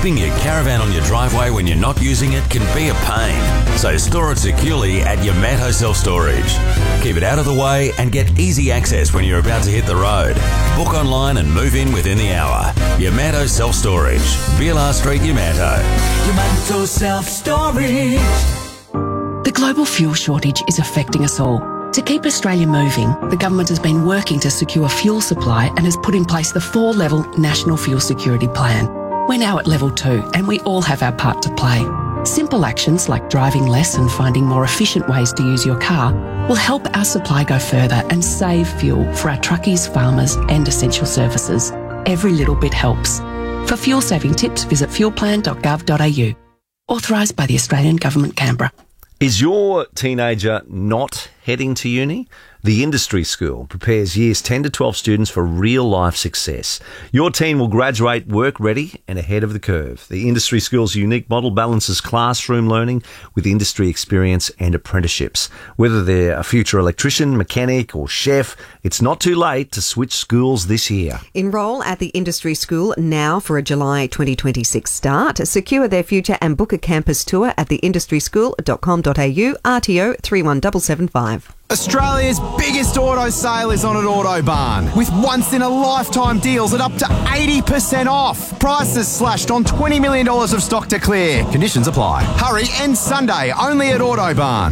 Keeping your caravan on your driveway when you're not using it can be a pain. So store it securely at Yamato Self-Storage. Keep it out of the way and get easy access when you're about to hit the road. Book online and move in within the hour. Yamato Self-Storage. BLR Street, Yamato. Yamato Self-Storage. The global fuel shortage is affecting us all. To keep Australia moving, the government has been working to secure fuel supply and has put in place the 4-level National Fuel Security Plan. We're now at level 2 and we all have our part to play. Simple actions like driving less and finding more efficient ways to use your car will help our supply go further and save fuel for our truckies, farmers and essential services. Every little bit helps. For fuel saving tips, visit fuelplan.gov.au. Authorised by the Australian Government, Canberra. Is your teenager not heading to uni? The Industry School prepares years 10 to 12 students for real-life success. Your teen will graduate work-ready and ahead of the curve. The Industry School's unique model balances classroom learning with industry experience and apprenticeships. Whether they're a future electrician, mechanic or chef, it's not too late to switch schools this year. Enrol at the Industry School now for a July 2026 start. Secure their future and book a campus tour at theindustryschool.com.au, RTO 31775. Australia's biggest auto sale is on at Autobarn, with once-in-a-lifetime deals at up to 80% off. Prices slashed on $20 million of stock to clear. Conditions apply. Hurry, end Sunday, only at Autobarn.